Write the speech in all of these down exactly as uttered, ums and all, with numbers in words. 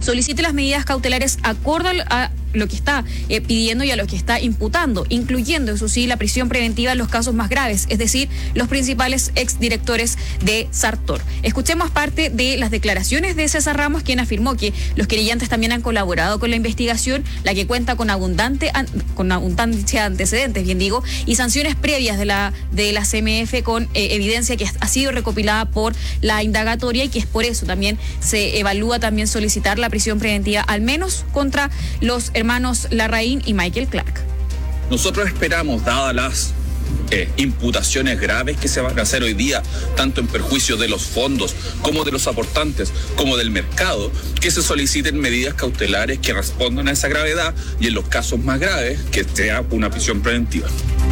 solicite las medidas cautelares acorde a lo que está eh, pidiendo y a lo que está imputando, incluyendo, eso sí, la prisión preventiva en los casos más graves, es decir, los principales exdirectores de Sartor. Escuchemos parte de las declaraciones de César Ramos, quien afirmó que los querellantes también han colaborado con la investigación, la que cuenta con abundante an, con abundancia de antecedentes, bien digo, y sanciones previas de la de la C M F con eh, evidencia que ha sido recopilada por la indagatoria y que es por eso también se evalúa también solicitar la prisión preventiva, al menos contra los hermanos Larraín y Michael Clark. Nosotros esperamos, dadas las eh, imputaciones graves que se van a hacer hoy día, tanto en perjuicio de los fondos como de los aportantes, como del mercado, que se soliciten medidas cautelares que respondan a esa gravedad y en los casos más graves que sea una prisión preventiva.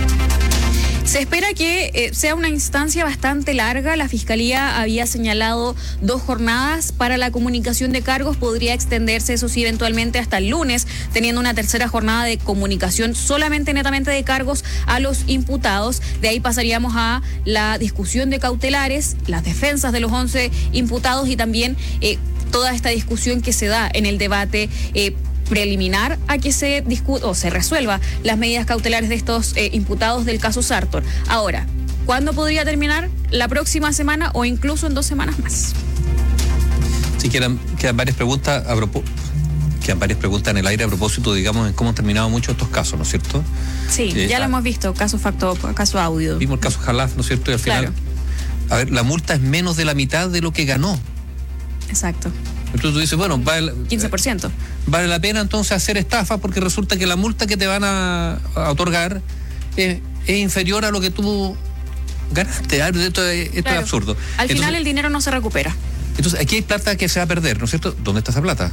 Se espera que eh, sea una instancia bastante larga. La Fiscalía había señalado dos jornadas para la comunicación de cargos. Podría extenderse, eso sí, eventualmente hasta el lunes, teniendo una tercera jornada de comunicación solamente netamente de cargos a los imputados. De ahí pasaríamos a la discusión de cautelares, las defensas de los once imputados y también eh, toda esta discusión que se da en el debate eh, preliminar a que se discuta o se resuelva las medidas cautelares de estos eh, imputados del caso Sartor. Ahora, ¿cuándo podría terminar? ¿La próxima semana o incluso en dos semanas más? Sí, quedan, quedan varias preguntas a propósito. Quedan varias preguntas en el aire a propósito, digamos, en cómo han terminado muchos estos casos, ¿no es cierto? Sí, eh, ya lo ah, hemos visto, caso facto, caso audio. Vimos el caso Jalaf, ¿no es cierto? Y al final, claro. A ver, la multa es menos de la mitad de lo que ganó. Exacto. Entonces tú dices, bueno, vale, quince por ciento. Vale la pena entonces hacer estafa porque resulta que la multa que te van a, a otorgar es, es inferior a lo que tú ganaste. Esto, es, esto claro. es absurdo. Al entonces, final el dinero no se recupera. Entonces aquí hay plata que se va a perder, ¿no es cierto? ¿Dónde está esa plata?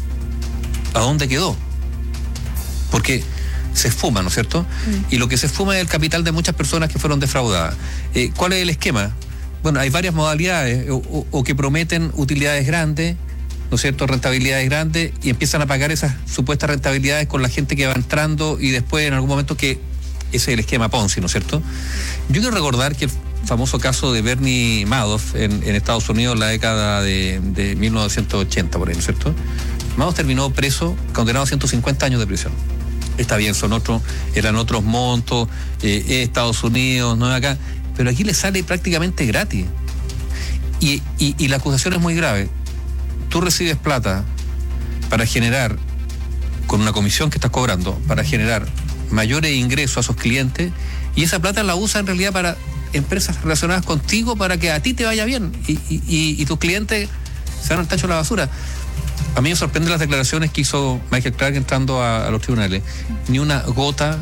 ¿A dónde quedó? Porque se esfuma, ¿no es cierto? Mm. Y lo que se esfuma es el capital de muchas personas que fueron defraudadas. Eh, ¿Cuál es el esquema? Bueno, hay varias modalidades, o, o, o que prometen utilidades grandes, ¿no es cierto?, rentabilidades grandes, y empiezan a pagar esas supuestas rentabilidades con la gente que va entrando y después en algún momento que ese es el esquema Ponzi, ¿no es cierto? Yo quiero recordar que el famoso caso de Bernie Madoff en, en Estados Unidos en la década de, de mil novecientos ochenta, por ahí, ¿no es cierto? Madoff terminó preso, condenado a ciento cincuenta años de prisión. Está bien, son otros, eran otros montos, eh, Estados Unidos, no es acá, pero aquí le sale prácticamente gratis. Y, y, y la acusación es muy grave. Tú recibes plata para generar, con una comisión que estás cobrando, para generar mayores ingresos a sus clientes, y esa plata la usa en realidad para empresas relacionadas contigo para que a ti te vaya bien y, y, y, y tus clientes se van al tacho de la basura. A mí me sorprenden las declaraciones que hizo Michael Clark entrando a, a los tribunales. Ni una gota,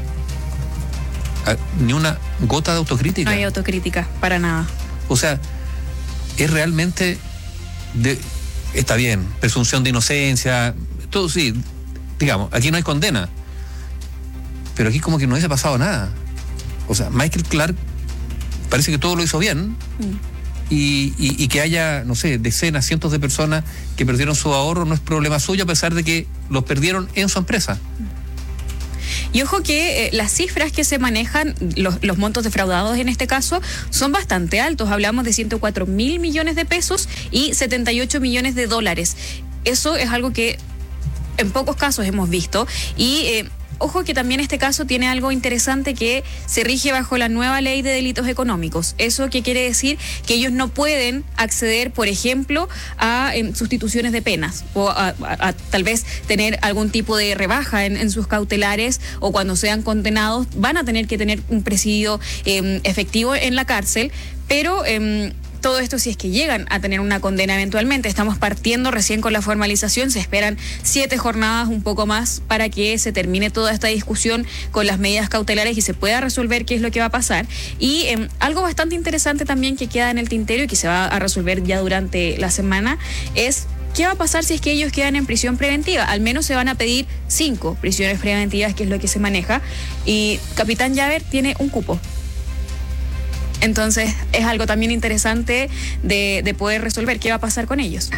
a, ni una gota de autocrítica. No hay autocrítica, para nada. O sea, es realmente de... Está bien, presunción de inocencia, todo sí, digamos, aquí no hay condena, pero aquí como que no hubiese pasado nada. O sea, Michael Clark parece que todo lo hizo bien, mm. y, y, y que haya, no sé, decenas, cientos de personas que perdieron su ahorro no es problema suyo, a pesar de que los perdieron en su empresa. Mm. Y ojo que eh, las cifras que se manejan, los, los montos defraudados en este caso, son bastante altos. Hablamos de ciento cuatro mil millones de pesos y setenta y ocho millones de dólares. Eso es algo que en pocos casos hemos visto. Y eh, ojo que también este caso tiene algo interesante, que se rige bajo la nueva ley de delitos económicos. ¿Eso qué quiere decir? Que ellos no pueden acceder, por ejemplo, a eh, sustituciones de penas o a, a, a tal vez tener algún tipo de rebaja en, en sus cautelares, o cuando sean condenados van a tener que tener un presidio eh, efectivo en la cárcel, pero... Eh, todo esto si es que llegan a tener una condena eventualmente. Estamos partiendo recién con la formalización, se esperan siete jornadas, un poco más, para que se termine toda esta discusión con las medidas cautelares y se pueda resolver qué es lo que va a pasar. Y eh, algo bastante interesante también que queda en el tintero y que se va a resolver ya durante la semana es ¿qué va a pasar si es que ellos quedan en prisión preventiva? Al menos se van a pedir cinco prisiones preventivas, que es lo que se maneja, y Capitán Llaver tiene un cupo. Entonces es algo también interesante de, de poder resolver qué va a pasar con ellos.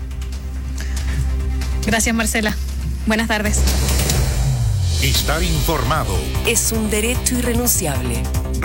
Gracias, Marcela. Buenas tardes. Estar informado es un derecho irrenunciable.